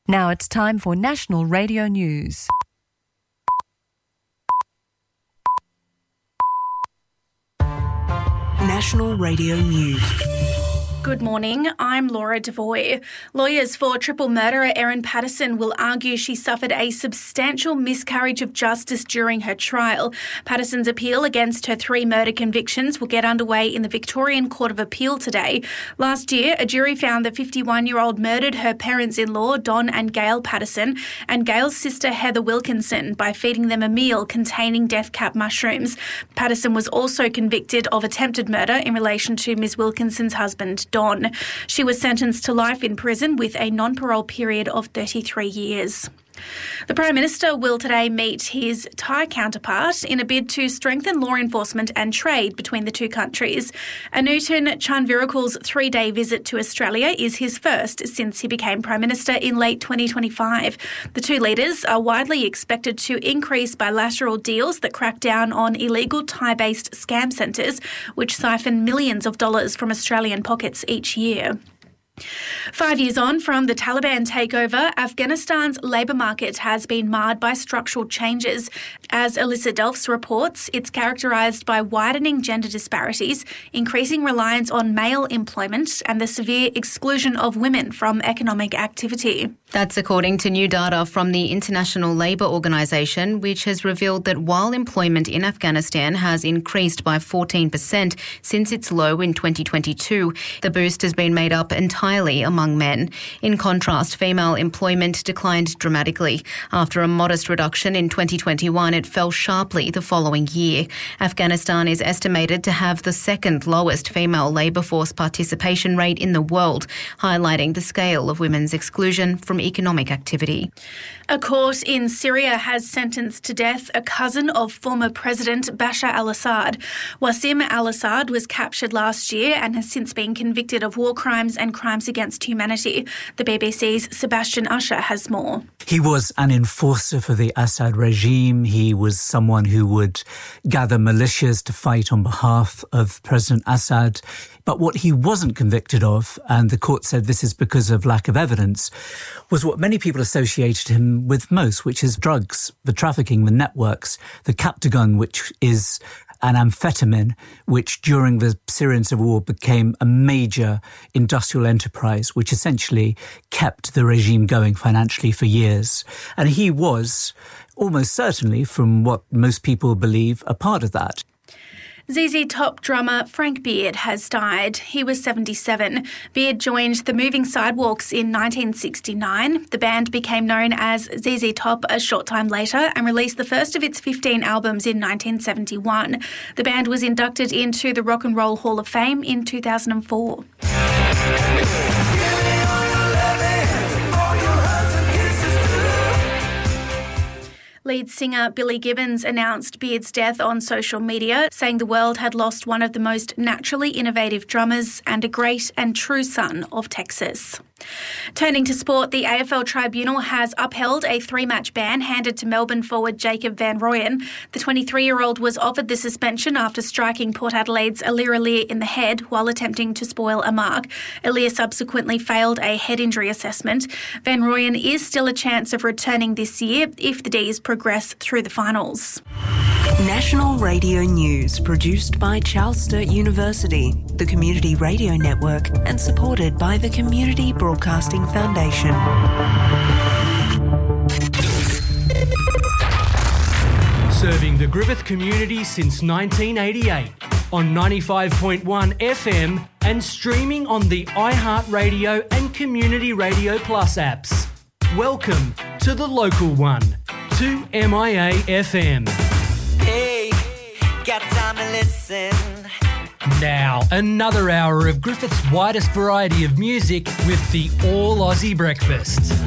Now it's time for National Radio News. National Radio News. Good morning, I'm Laura Devoy. Lawyers for triple murderer Erin Patterson will argue she suffered a substantial miscarriage of justice during her trial. Patterson's appeal against her 3 murder convictions will get underway in the Victorian Court of Appeal today. Last year, a jury found the 51-year-old murdered her parents-in-law, Don and Gail Patterson, and Gail's sister, Heather Wilkinson, by feeding them a meal containing death cap mushrooms. Patterson was also convicted of attempted murder in relation to Ms Wilkinson's husband, Don. She was sentenced to life in prison with a non-parole period of 33 years. The Prime Minister will today meet his Thai counterpart in a bid to strengthen law enforcement and trade between the two countries. Anutin Chanvirakul's 3-day visit to Australia is his first since he became Prime Minister in late 2025. The two leaders are widely expected to increase bilateral deals that crack down on illegal Thai-based scam centres, which siphon millions of dollars from Australian pockets each year. 5 years on from the Taliban takeover, Afghanistan's labour market has been marred by structural changes. As Alyssa Delfs reports, it's characterised by widening gender disparities, increasing reliance on male employment and the severe exclusion of women from economic activity. That's according to new data from the International Labour Organization, which has revealed that while employment in Afghanistan has increased by 14% since its low in 2022, the boost has been made up entirely among men. In contrast, female employment declined dramatically. After a modest reduction in 2021, it fell sharply the following year. Afghanistan is estimated to have the second lowest female labour force participation rate in the world, highlighting the scale of women's exclusion from economic activity. A court in Syria has sentenced to death a cousin of former President Bashar al-Assad. Wassim al-Assad was captured last year and has since been convicted of war crimes and crimes against humanity. The BBC's Sebastian Usher has more. He was an enforcer for the Assad regime. He was someone who would gather militias to fight on behalf of President Assad. But what he wasn't convicted of, and the court said this is because of lack of evidence, was what many people associated him with most, which is drugs, the trafficking, the networks, the Captagon, which is an amphetamine, which during the Syrian civil war became a major industrial enterprise, which essentially kept the regime going financially for years. And he was almost certainly, from what most people believe, a part of that. ZZ Top drummer Frank Beard has died. He was 77. Beard joined the Moving Sidewalks in 1969. The band became known as ZZ Top a short time later and released the first of its 15 albums in 1971. The band was inducted into the Rock and Roll Hall of Fame in 2004. Lead singer Billy Gibbons announced Beard's death on social media, saying the world had lost one of the most naturally innovative drummers and a great and true son of Texas. Turning to sport, the AFL Tribunal has upheld a 3-match ban handed to Melbourne forward Jacob Van Rooyen. The 23-year-old was offered the suspension after striking Port Adelaide's Alir Alir in the head while attempting to spoil a mark. Alir subsequently failed a head injury assessment. Van Rooyen is still a chance of returning this year if the D's progress through the finals. National Radio News, produced by Charles Sturt University, the Community Radio Network, and supported by the Community Broadcasting Foundation. Serving the Griffith community since 1988 on 95.1 FM and streaming on the iHeartRadio and Community Radio Plus apps. Welcome to the local one, 2MIA FM. Hey, got time to listen. Now, another hour of Griffith's widest variety of music with the All Aussie Breakfast.